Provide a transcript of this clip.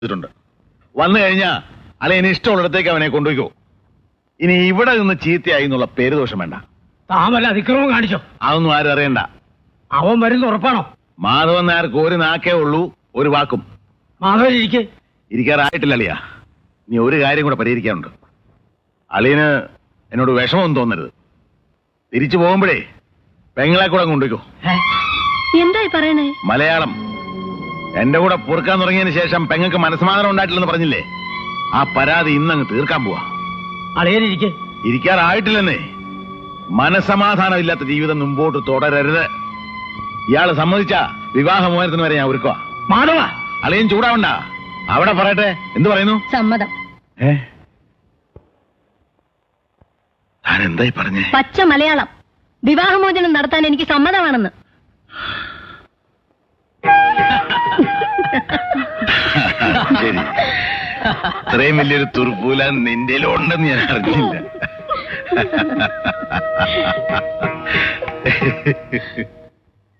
ണ്ട് വന്നു കഴിഞ്ഞാ അളിയന് ഇഷ്ടമുള്ളിടത്തേക്ക് അവനെ കൊണ്ടുപോയിക്കോ. ഇനി ഇവിടെ നിന്ന് ചീത്തയായി എന്നുള്ള പേര് ദോഷം വേണ്ട. താമല്ല അതിക്രമം കാണിച്ചോ? അതൊന്നും ആരും അറിയണ്ട. അവൻ വരുന്ന ഉറപ്പാണോ? മാധവൻ നായർക്ക് ഒരു നാക്കേ ഉള്ളൂ, ഒരു വാക്കും. മാധവൻ ഇരിക്കാറായിട്ടില്ല അളിയ. നീ ഒരു കാര്യം കൂടെ പരിഹരിക്കാനുണ്ട്. അളിയന് എന്നോട് വിഷമമൊന്നും തോന്നരുത്. തിരിച്ചു പോകുമ്പോഴേ പെങ്ങളെ കൂടെ കൊണ്ടുപോയിക്കോ. എന്തായി പറയണേ? മലയാളം എന്റെ കൂടെ പൊറുക്കാൻ തുടങ്ങിയതിന് ശേഷം പെങ്ങൾക്ക് മനസ്സമാധാനം ഉണ്ടായിട്ടില്ലെന്ന് പറഞ്ഞില്ലേ? ആ പരാതി ഇന്നങ്ങ് തീർക്കാൻ പോവാ. ഇരിക്കാറായിട്ടില്ലെന്നേ. മനസ്സമാധാനം ഇല്ലാത്ത ജീവിതം മുമ്പോട്ട് തുടരരുത്. ഇയാള് സമ്മതിച്ച വിവാഹമോചനത്തിന് വരെ ഞാൻ ഒരുക്കുക. മാധവ, അളിയൻ ചൂടാവണ്ട. അവിടെ പറയട്ടെ. എന്ത് പറയുന്നു? സമ്മതം. താൻ എന്തായി പറഞ്ഞേ? പച്ച മലയാളം. വിവാഹമോചനം നടത്താൻ എനിക്ക് സമ്മതമാണെന്ന്. ശരി, ഇത്രയും വലിയൊരു തുറുപ്പൂല നിന്റെ ഉണ്ടെന്ന് ഞാൻ അറിഞ്ഞില്ല.